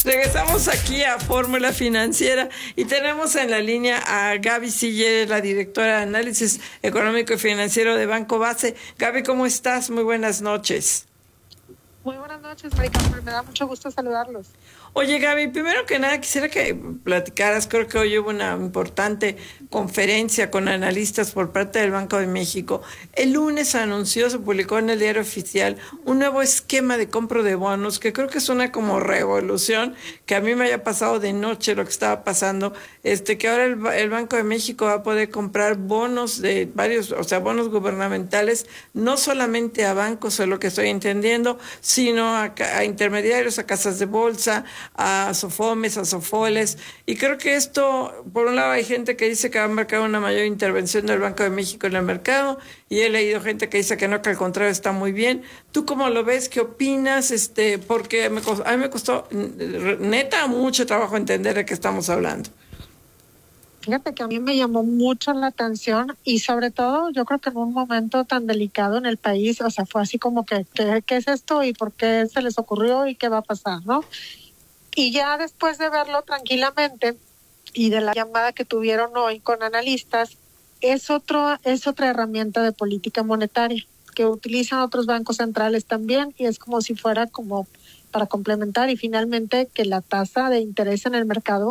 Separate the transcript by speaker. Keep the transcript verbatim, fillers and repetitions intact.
Speaker 1: Regresamos aquí a Fórmula Financiera y tenemos en la línea a Gaby Siller, la directora de Análisis Económico y Financiero de Banco Base. Gaby, ¿cómo estás? Muy buenas noches.
Speaker 2: Muy buenas noches, Maricarmen. Me da mucho gusto saludarlos.
Speaker 1: Oye, Gaby, primero que nada quisiera que platicaras, creo que hoy hubo una importante conferencia con analistas por parte del Banco de México. El lunes anunció, se publicó en el Diario Oficial, un nuevo esquema de compra de bonos, que creo que es una como revolución, que a mí me haya pasado de noche lo que estaba pasando, este que ahora el, el Banco de México va a poder comprar bonos de varios, o sea, bonos gubernamentales, no solamente a bancos, es lo que estoy entendiendo, sino a, a intermediarios, a casas de bolsa, a Sofomes, a Sofoles, y creo que esto, por un lado hay gente que dice que va a marcar una mayor intervención del Banco de México en el mercado, y he leído gente que dice que no, que al contrario está muy bien. ¿Tú cómo lo ves? ¿Qué opinas? Este, porque me costó, a mí me costó neta mucho trabajo entender de qué estamos hablando.
Speaker 2: Fíjate que a mí me llamó mucho la atención y sobre todo yo creo que en un momento tan delicado en el país, o sea, fue así como que, ¿qué, qué es esto y por qué se les ocurrió y qué va a pasar, ¿no? Y ya después de verlo tranquilamente y de la llamada que tuvieron hoy con analistas, es otro, es otra herramienta de política monetaria que utilizan otros bancos centrales también y es como si fuera como para complementar y finalmente que la tasa de interés en el mercado